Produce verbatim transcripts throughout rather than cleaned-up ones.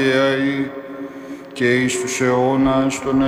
και εις τους αιώνας των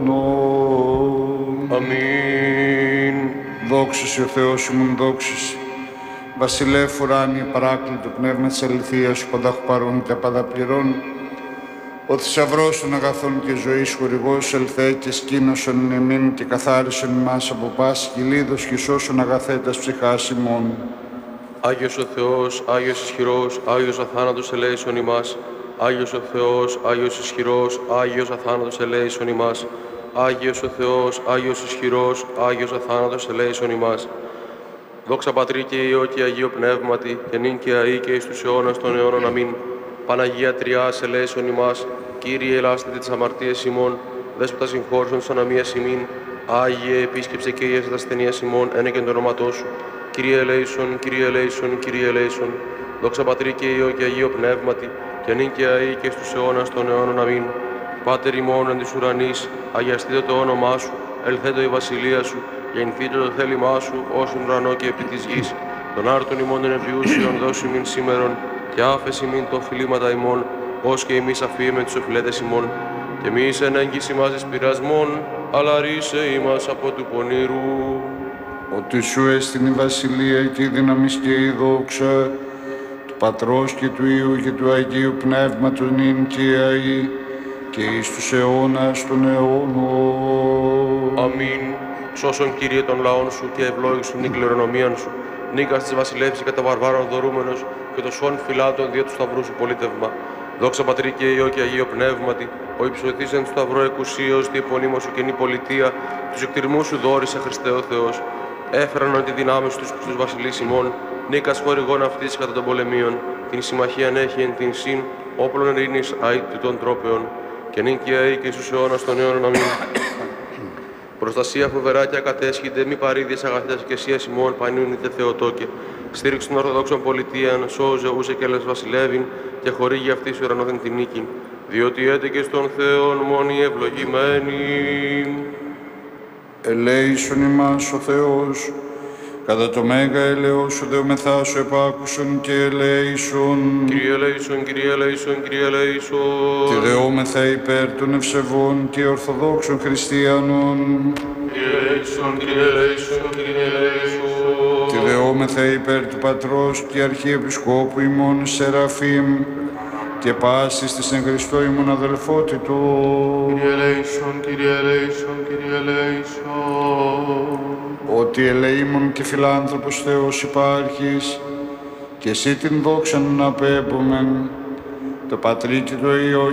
αιώνων. Αμήν. Δόξα σε ο Θεός ημών, δόξα. Βασιλεύ ουράνιε παράκλητο πνεύμα της αληθείας σου, πανταχού παρών και απανταπληρών. Ο θησαυρός των αγαθών και ζωής χορηγός ελθέ και σκήνωσον εμήν και καθάρισον εμάς από πάση κυλίδος και σώσον αγαθέτας ψυχάς ημών. Άγιος ο Θεός, Άγιος ισχυρός, Άγιος αθάνατος ελέησον ημάς. Άγιος ο Θεός, Άγιος ισχυρός, Άγιος αθάνατος ελέησον ημάς. Άγιος ο Θεός, Άγιος ισχυρός, Άγιος αθάνατος ελέησον ημάς. Δόξα Πατρί και Υιό και Αγίο Πνεύματι, και νυν και αεί και εις τους αιώνας των αιώνων. Αμήν. Παναγία Τριάς ελέησον ημάς. Κύριε ελάστητε τις αμαρτίες ημών, δέσποτα συγχώρησον τις αναμίας ημίν. Άγιε επίσκεψε και ίεσε τα ασθενείας ημών, ένε και το όνοματό σου. Κύριε ελέησον, Κύριε ελέησον, Κύριε ελέησον. Δόξα Πατρί και Υιό και Αγίο Πνεύματι, και νυν και αεί και στους αιώνας των αιώνων. Αμήν. Πάτερ ημών εν της ουρανής, αγιαστείτε το όνομά σου, ελθέτω η βασιλεία σου, γεννηθείτε το θέλημά σου, ως εν ουρανό και επί της γης. Τον άρτον ημών των επιούσιων δώσει μην σήμερον, και άφεση μην το οφειλήματα ημών, ως και εμείς αφίεμε τους οφειλέτες ημών. Και μη εις εν έγκυση μας εις πειρασμών, αλλά ρίσε ημάς από του πονήρου. Ότι σου έστειν η βασιλεία και η δύναμη και η δόξα του Πατρός και του Υιού και του Αγίου Πνεύματος νυν και αεί και εις τους αιώνας των αιώνων. Αμήν. Σώσον, Κύριε, των λαών σου και ευλόγησον την κληρονομίαν σου. Νίκας της βασιλεύση κατά βαρβάρων δωρούμενος και το σών φυλάτων δια του σταυρού σου πολίτευμα. Δόξα Πατρί και Υιό και Αγίο Πνεύματι, ο υψωθής εν σταυρό εκουσίως, τη επωνύμω σου καινή πολιτεία, τους εκτιρμούς σου δόρισε Χριστέ ο Θεός. Έφεραν τη δυνάμει στους τους βασιλείς ημών, νίκας χορηγών αυτής κατά των πολεμίων, την συμμαχίαν έχει εν την συν, όπλων ειρήνης αίτου των τρόπεων, και νυν και αεί και στους αιώνας των αιώνων. Αμήν. Προστασία φοβερά και ακατέσχυνται, μη παρήδιες αγαθές και εσίας ημών, πανίουν είτε Θεοτόκε. Στήριξη των Ορθοδόξων πολιτείαν, σώζε ούσε και λες βασιλεύειν, και χορήγει αυτή σου ουρανόθεν την νίκη. Διότι έτεκε στον Θεόν μόνοι ευλογημένοι. Ελέησον ημάς ο Θεός, κατά το μέγα ελεός σου δεομεθά σου επάκουσον και ελέησον. Κύριε ελέησον, Κύριε ελέησον, Κύριε ελέησον. Τη δεόμεθα υπέρ των ευσεβών και ορθοδόξων χριστιανών. Κύριε ελέησον, Κύριε ελέησον, Κύριε ελέησον. Τη δεόμεθα υπέρ του Πατρός και Αρχιεπισκόπου ημών Σεραφείμ και πάσης της εν Χριστώ ημών αδελφότητο. Κύριε ελέησον, Κύριε ελέησον, Κύριε ελέησον. Ότι ελεήμων και φιλάνθρωπος Θεός υπάρχεις, και εσύ την δόξα να απέμπομεν, το Πατρί και το Υιό